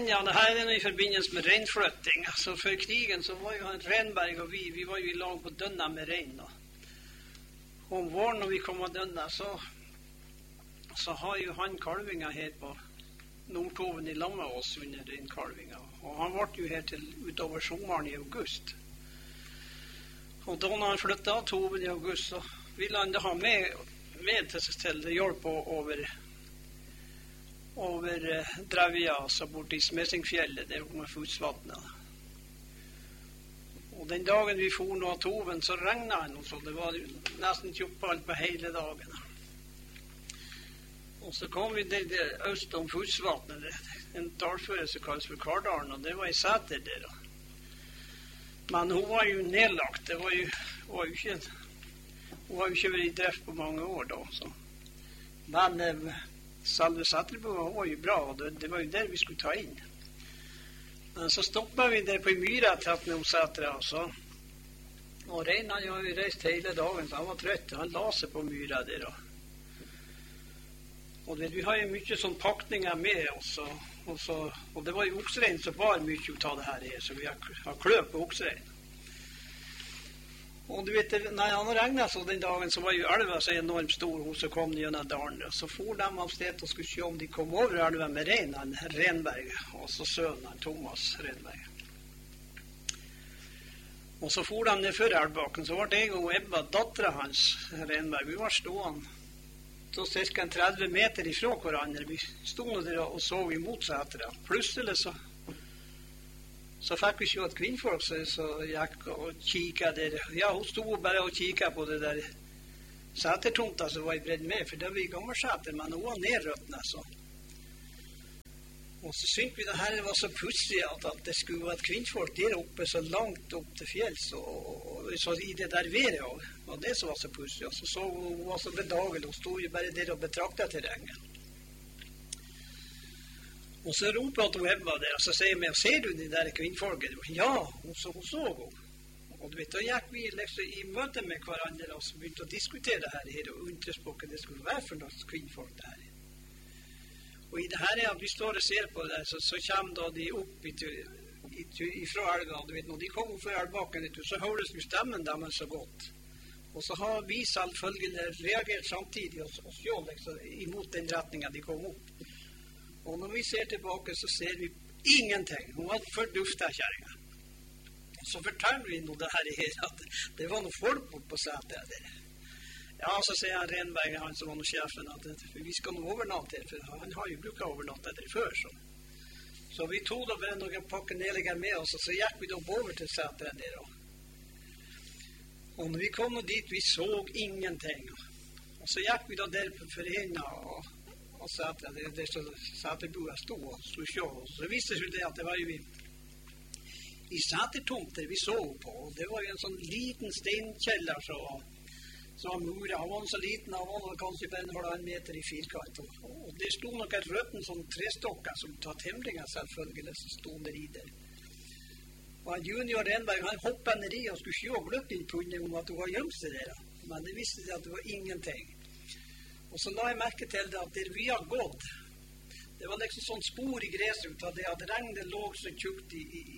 Ja, det her er noe i forbindelse med reinflytting. Altså, før krigen så var jo han Renberg og vi var jo i lag på Dønna med rein. Og om våren når vi kom av Dønna, så har jo han kalvinga her på Nordtoven i lag med oss under den kalvinga. Og han ble jo her til utover sommeren i august. Og da når han flyttet av Toven i august, så ville han da ha med til hjelp over Drevja, altså borte i Smesingfjellet, der med Futsvatnet. Og den dagen vi for nå av Toven, så regnet han, så det var nesten kjoppalt på hele dagen. Og så kom vi der øst om Futsvatnet, en dalføre som kalles for Kardalen, og det var i Sæter der. Men hun var jo nedlagt, det var jo ikke, hun har jo ikke vært i drift på mange år da, så. Men selve Sæterbua var jo bra, og det var jo der vi skulle ta inn. Men så stoppet vi der på en myra tett med Sætra, altså. Og reinen har jo reist hele dagen, så han var trøtt, han la seg på myra der. Og vi har jo mye sånn pakninger med oss, og det var jo okserein som var mye ut av det her, så vi har kløp på okserein. Og du vet, når han regnet så den dagen, så var jo elva så enormt stor, hun som kom gjennom dalen, så for de av sted og skulle se om de kom over elva med rein, han Renberg, og så sønnen han Thomas Renberg. Og så for de ned før elvbakken, så var det jeg og Ebba, datteren hans, Renberg, vi var stående så cirka 30 meter ifra hverandre. Vi stod der og så imot seg etter det. Plutselig så fikk vi se at kvinnfolk så gikk og kikket der. Ja, hun stod bare og kikket på det der sætertomta som var i bredd med, for det var i gammelsæter, men hun var nedrøttende, så. Og så syntes vi det her var så pussig at det skulle være kvinnfolk der oppe, så langt opp til fjells, og så i det der været, og det som var så pussig. Og så hun var så bedagelig, hun stod jo bare der og betraktet terrenget. Og så ropet hun Ebba der, og så sier vi, ser du de der kvinnfolket? Ja, hun så hun. Og du vet, da gikk vi liksom i møte med hverandre, og så begynte å diskutere det her, og undres på hva det skulle være for noen kvinnfolk det her. Og i det her at vi står og ser på det, så kommer da de opp ifra elva, du vet, når de kommer fra elvbakken, så høres jo stemmen deres så godt. Og så har vi selvfølgelig reagert samtidig og sjål liksom, imot den retningen de kom opp. Og når vi ser tilbake, så ser vi ingenting. Hun var forduftet kjæringen. Og så forteller vi nå det her at det var noen folk bort på setet der. Ja, så sier han Renberg, han som var noen sjefen, at vi skal nå overnatte her, for han har jo brukt å overnatte der før. Så vi tog da bare noen pakker nedlegger med oss, og så gikk vi da over til seteren der. Og når vi kom dit, vi så ingenting. Og så gikk vi da der for henne og seteren, der seterbua stod og så. Så viste det seg at det var jo i setertomter vi så på, og det var jo en sånn liten steinkjeller så var muret, han var så liten, han var kanskje bare en halvannen meter i firkant. Og det stod nok et røtten sånn trestokker som tar temringen selvfølgelig, som stod der i der. Og han junior Renberg, han hoppet ned i og skulle se gløtten på henne om at hun var gjemt seg der. Men det visste seg at det var ingenting. Og så la jeg merke til det at der vi har gått, det var liksom sånn spor i gresset ut av det at regnet lå så tjukt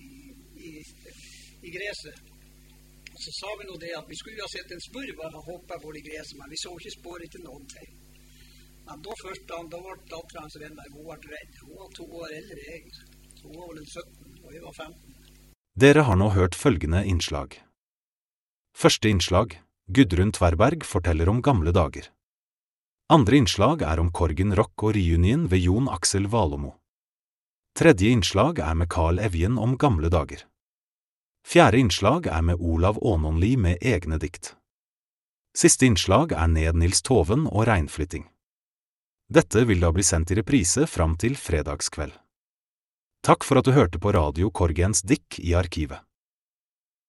i gresset. Og så sa vi nå det at vi skulle ha sett en spurv og hoppet på det gresset, men vi så ikke spår etter noen ting. Men da først, da ble datteren hans Renberg, hun ble redd. Hun var 2 år eldre egentlig. Så hun var vel 17, og jeg var 15. Dere har nå hørt følgende innslag. Første innslag, Gudrun Tverberg forteller om gamle dager. Andre innslag er om Korgen Rock og reunion ved Jon Aksel Valomo. Tredje innslag er med Carl Evjen om gamle dager. Fjerde innslag er med Olav Ånonli med egne dikt. Siste innslag er Ned Nils Toven og Reinflytting. Dette vil da bli sendt i reprise fram til fredagskveld. Takk for at du hørte på Radio Korgens Dikk i arkivet.